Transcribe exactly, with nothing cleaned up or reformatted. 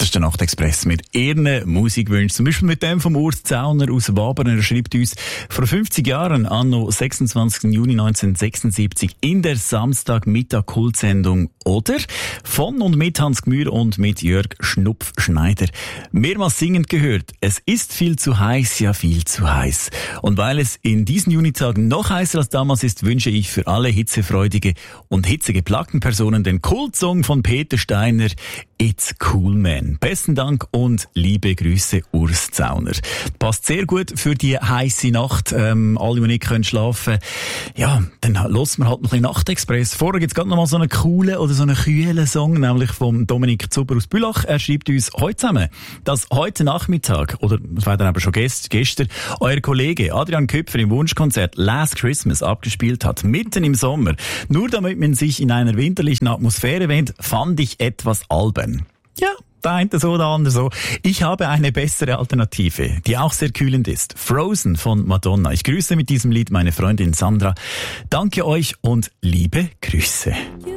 ist der Nachtexpress mit ihren Musikwünschen. Zum Beispiel mit dem vom Urs Zauner aus Wabern. Er schreibt uns, vor fünfzig Jahren, anno sechsundzwanzigsten Juni neunzehnhundertsechsundsiebzig, in der Samstagmittag-Kultsendung Oder von und mit Hans Gmür und mit Jörg Schnupf-Schneider. Mehrmals singend gehört, es ist viel zu heiß, ja viel zu heiß. Und weil es in diesen Junitagen noch heißer als damals ist, wünsche ich für alle hitzefreudige und hitzegeplagten Personen den Kultsong von Peter Steiner, It's Cool Man. Besten Dank und liebe Grüße, Urs Zauner. Passt sehr gut für die heiße Nacht. Ähm, alle, die nicht können schlafen. Ja, dann hören wir halt noch ein bisschen Nachtexpress. Vorher gibt's gerade noch mal so einen coolen oder so einen kühlen Song, nämlich vom Dominik Zuber aus Bülach. Er schreibt uns heute zusammen, dass heute Nachmittag, oder das war dann aber schon gest- gestern, euer Kollege Adrian Köpfer im Wunschkonzert Last Christmas abgespielt hat, mitten im Sommer. Nur damit man sich in einer winterlichen Atmosphäre wähnt, fand ich etwas albern. Ja, der eine so, der andere so. Ich habe eine bessere Alternative, die auch sehr kühlend ist. Frozen von Madonna. Ich grüße mit diesem Lied meine Freundin Sandra. Danke euch und liebe Grüße.